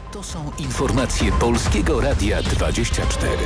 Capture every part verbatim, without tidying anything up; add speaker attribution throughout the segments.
Speaker 1: To są informacje Polskiego Radia dwadzieścia cztery.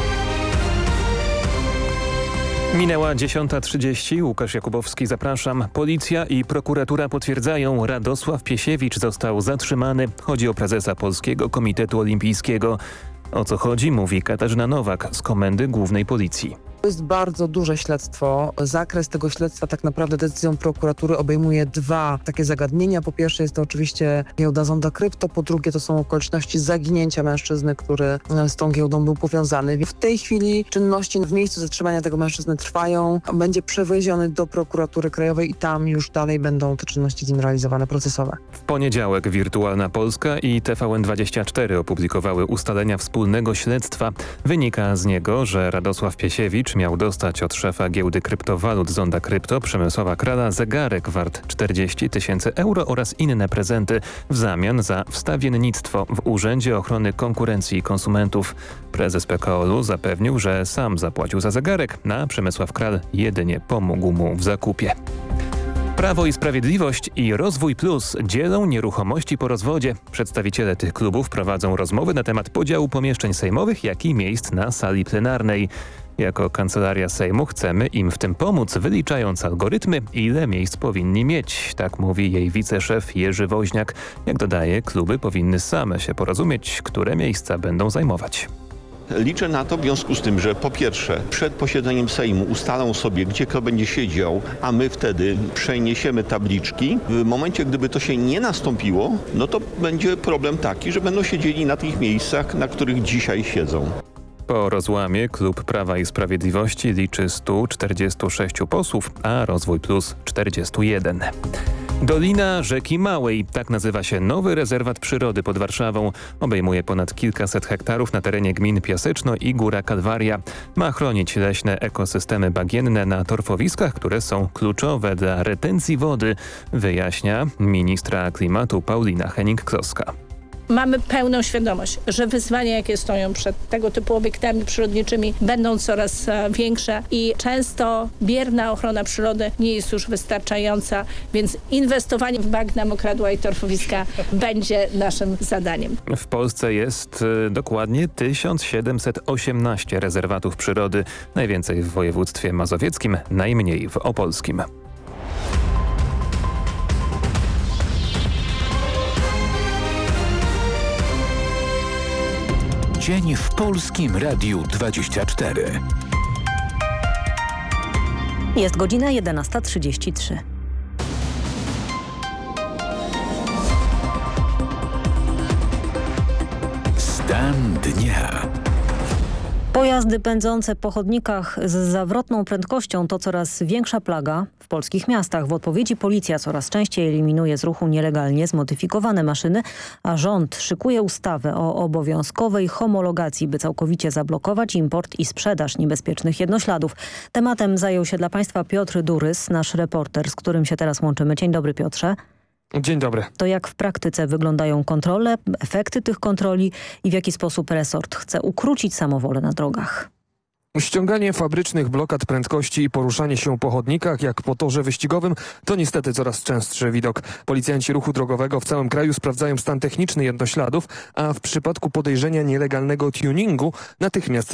Speaker 2: Minęła dziesiąta trzydzieści. Łukasz Jakubowski, zapraszam. Policja i prokuratura potwierdzają, Radosław Piesiewicz został zatrzymany. Chodzi o prezesa Polskiego Komitetu Olimpijskiego. O co chodzi, mówi Katarzyna Nowak z Komendy Głównej Policji.
Speaker 3: To jest bardzo duże śledztwo. Zakres tego śledztwa tak naprawdę decyzją prokuratury obejmuje dwa takie zagadnienia. Po pierwsze jest to oczywiście giełda Zonda Krypto, po drugie to są okoliczności zaginięcia mężczyzny, który z tą giełdą był powiązany. W tej chwili czynności w miejscu zatrzymania tego mężczyzny trwają. Będzie przewieziony do prokuratury krajowej i tam już dalej będą te czynności z nim realizowane procesowe.
Speaker 2: W poniedziałek Wirtualna Polska i T V N dwadzieścia cztery opublikowały ustalenia wspólnego śledztwa. Wynika z niego, że Radosław Piesiewicz miał dostać od szefa giełdy kryptowalut Zonda Krypto Przemysława Krala zegarek wart czterdzieści tysięcy euro oraz inne prezenty w zamian za wstawiennictwo w Urzędzie Ochrony Konkurencji i Konsumentów. Prezes P K O L-u zapewnił, że sam zapłacił za zegarek, a Przemysław Kral jedynie pomógł mu w zakupie. Prawo i Sprawiedliwość i Rozwój Plus dzielą nieruchomości po rozwodzie. Przedstawiciele tych klubów prowadzą rozmowy na temat podziału pomieszczeń sejmowych, jak i miejsc na sali plenarnej. Jako Kancelaria Sejmu chcemy im w tym pomóc, wyliczając algorytmy, ile miejsc powinni mieć. Tak mówi jej wiceszef Jerzy Woźniak. Jak dodaje, kluby powinny same się porozumieć, które miejsca będą zajmować.
Speaker 4: Liczę na to w związku z tym, że po pierwsze przed posiedzeniem Sejmu ustalą sobie, gdzie kto będzie siedział, a my wtedy przeniesiemy tabliczki. W momencie, gdyby to się nie nastąpiło, no to będzie problem taki, że będą siedzieli na tych miejscach, na których dzisiaj siedzą.
Speaker 2: Po rozłamie klub Prawa i Sprawiedliwości liczy stu czterdziestu sześciu posłów, a Rozwój Plus czterdziestu jeden. Dolina Rzeki Małej, tak nazywa się nowy rezerwat przyrody pod Warszawą. Obejmuje ponad kilkaset hektarów na terenie gmin Piaseczno i Góra Kalwaria. Ma chronić leśne ekosystemy bagienne na torfowiskach, które są kluczowe dla retencji wody, wyjaśnia ministra klimatu Paulina Hennig-Kloska.
Speaker 5: Mamy pełną świadomość, że wyzwania, jakie stoją przed tego typu obiektami przyrodniczymi, będą coraz większe i często bierna ochrona przyrody nie jest już wystarczająca, więc inwestowanie w bagna, mokradła i torfowiska będzie naszym zadaniem.
Speaker 2: W Polsce jest y, dokładnie tysiąc siedemset osiemnaście rezerwatów przyrody, najwięcej w województwie mazowieckim, najmniej w opolskim.
Speaker 1: Dzień w Polskim Radiu dwadzieścia cztery.
Speaker 6: Jest godzina jedenasta trzydzieści trzy.
Speaker 1: Stan dnia.
Speaker 6: Pojazdy pędzące po chodnikach z zawrotną prędkością to coraz większa plaga w polskich miastach. W odpowiedzi policja coraz częściej eliminuje z ruchu nielegalnie zmodyfikowane maszyny, a rząd szykuje ustawę o obowiązkowej homologacji, by całkowicie zablokować import i sprzedaż niebezpiecznych jednośladów. Tematem zajął się dla Państwa Piotr Durys, nasz reporter, z którym się teraz łączymy. Dzień dobry, Piotrze.
Speaker 7: Dzień dobry.
Speaker 6: To jak w praktyce wyglądają kontrole, efekty tych kontroli i w jaki sposób resort chce ukrócić samowolę na drogach?
Speaker 7: Ściąganie fabrycznych blokad prędkości i poruszanie się po chodnikach jak po torze wyścigowym to niestety coraz częstszy widok. Policjanci ruchu drogowego w całym kraju sprawdzają stan techniczny jednośladów, a w przypadku podejrzenia nielegalnego tuningu natychmiast